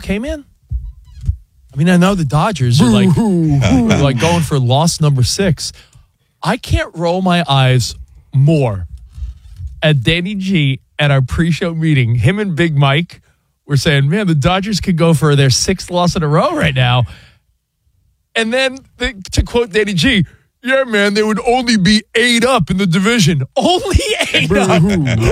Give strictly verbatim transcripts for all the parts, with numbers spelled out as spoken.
okay, man? I mean, I know the Dodgers are like, are like going for loss number six. I can't roll my eyes more at Danny G at our pre-show meeting. Him and Big Mike were saying, man, the Dodgers could go for their sixth loss in a row right now. And then, the, to quote Danny G, yeah, man, there would only be eight up in the division. Only eight up.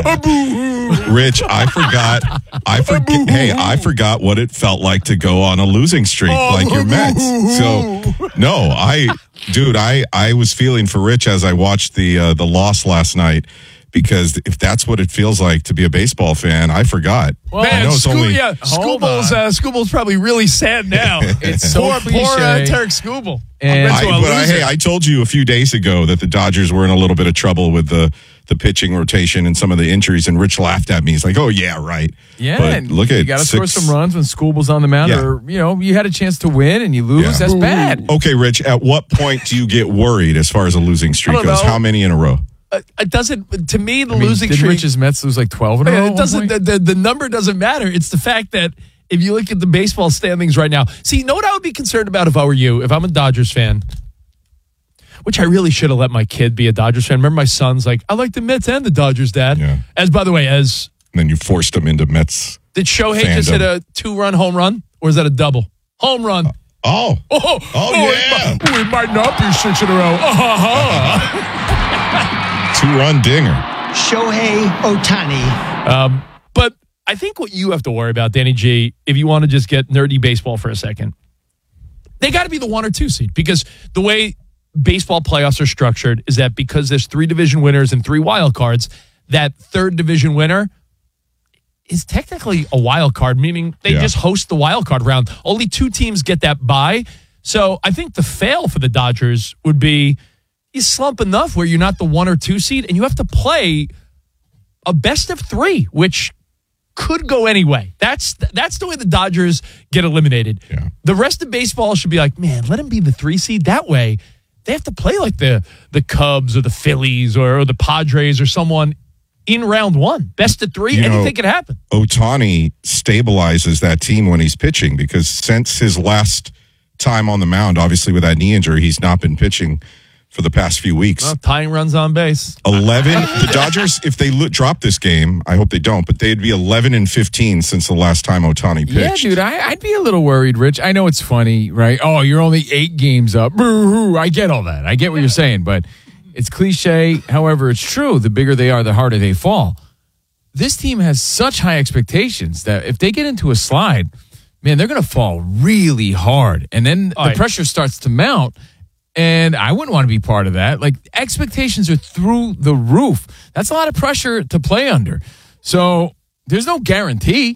Rich, I forgot. I forget. Hey, I forgot what it felt like to go on a losing streak like your Mets. So, no, I, dude, I, I was feeling for Rich as I watched the uh, the loss last night. Because if that's what it feels like to be a baseball fan, I forgot. Well, I know it's Sco- only yeah, Scooble's, uh, Scooble's probably really sad now. It's so poor, cliche. poor uh, Tarek Scooble. And I, but I, hey, I told you a few days ago that the Dodgers were in a little bit of trouble with the, the pitching rotation and some of the injuries, and Rich laughed at me. He's like, "Oh yeah, right." Yeah, but and look at you got to score six- some runs when Scooble's on the mound, Yeah. or you know, you had a chance to win and you lose. Yeah. That's bad. Okay, Rich. At what point do you get worried as far as a losing streak I don't goes? know. How many in a row? Uh, it doesn't, to me, the I mean, losing did streak. Rich's Mets lose like twelve in a row? at It one doesn't. point? The, the, the number doesn't matter. It's the fact that if you look at the baseball standings right now, see, you know what I would be concerned about if I were you, if I'm a Dodgers fan, which I really should have let my kid be a Dodgers fan. Remember, my son's like, I like the Mets and the Dodgers, Dad. Yeah. As by the way, as And then you forced them into Mets. did Shohei Fandom. just hit a two-run home run, or is that a double home run? Oh, oh, oh, oh, it yeah. might, oh, it might not be six in a row. Uh-huh. two-run dinger. Shohei Ohtani. Um, but I think what you have to worry about, Danny G, if you want to just get nerdy baseball for a second, they got to be the one or two seed, because the way baseball playoffs are structured is that because there's three division winners and three wild cards, that third division winner is technically a wild card, meaning they Yeah. just host the wild card round. Only two teams get that bye. So I think the fail for the Dodgers would be you slump enough where you're not the one or two seed and you have to play a best of three, which could go anyway. That's that's the way the Dodgers get eliminated. Yeah. The rest of baseball should be like, man, let them be the three seed. That way, they have to play like the the Cubs or the Phillies or, or the Padres or someone in round one. Best of three, You know, anything can happen. Ohtani stabilizes that team when he's pitching, because since his last time on the mound, obviously with that knee injury, he's not been pitching for the past few weeks. Well, tying runs on base. eleven The Dodgers, if they lo- drop this game, I hope they don't, but they'd be eleven and fifteen since the last time Ohtani pitched. Yeah, dude, I, I'd be a little worried, Rich. I know it's funny, right? Oh, you're only eight games up. Boo-hoo. I get all that. I get what you're saying, but it's cliche. However, it's true. The bigger they are, the harder they fall. This team has such high expectations that if they get into a slide, man, they're going to fall really hard. And then All the right. pressure starts to mount. And I wouldn't want to be part of that. Like, expectations are through the roof. That's a lot of pressure to play under. So there's no guarantee.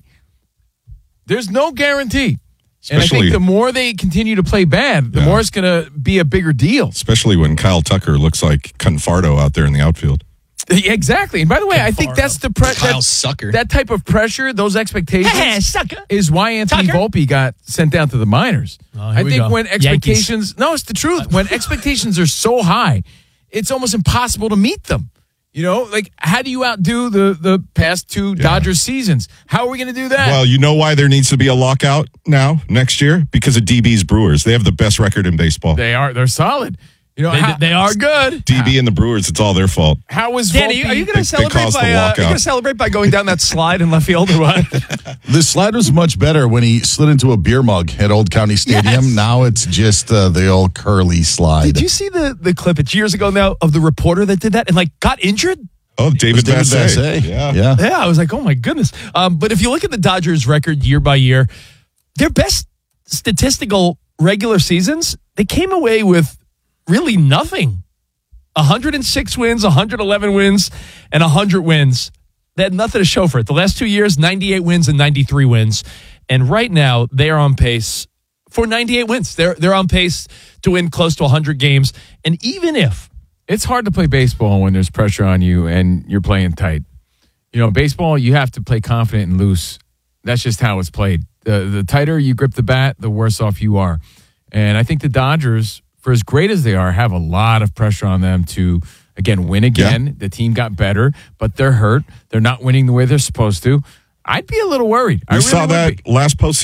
There's no guarantee. And I Especially- think the more they continue to play bad, the Yeah. more it's going to be a bigger deal. Especially when Kyle Tucker looks like Confardo out there in the outfield. Exactly. And by the way, I think that's the pre- Kyle that, Sucker. that type of pressure, those expectations, Yeah, sucker. is why Anthony Tucker. Volpe got sent down to the minors. Oh, here I we think go. when expectations, no, it's the truth. When expectations are so high, it's almost impossible to meet them. You know, like, how do you outdo the the past two Dodgers seasons? How are we going to do that? Well, you know why there needs to be a lockout now, next year? Because of D B's Brewers. They have the best record in baseball. they are they're solid. You know, They, how, they are good. D B and the Brewers, it's all their fault. how was Danny, Volpe? are you going They- to celebrate caused the by uh, walkout. you going to celebrate by going down that slide in left field or what? The slide was much better when he slid into a beer mug at Old County Stadium. Yes. Now it's just uh, the old curly slide. Did you see the the clip? It's years ago now of the reporter that did that and like got injured. Oh, David David Vassay. Vassay. Yeah. yeah. Yeah, I was like, oh my goodness. Um, but if you look at the Dodgers' record year by year, their best statistical regular seasons, they came away with really nothing. one hundred six wins, one hundred eleven wins, and one hundred wins. They had nothing to show for it. The last two years, ninety-eight wins and ninety-three wins. And right now, they are on pace for ninety-eight wins. They're, they're on pace to win close to one hundred games. And even if It's hard to play baseball when there's pressure on you and you're playing tight. You know, baseball, you have to play confident and loose. That's just how it's played. The, the tighter you grip the bat, the worse off you are. And I think the Dodgers, for as great as they are, have a lot of pressure on them to, again, win again. Yeah. The team got better, but they're hurt. They're not winning the way they're supposed to. I'd be a little worried. I We really saw would that be. last postseason.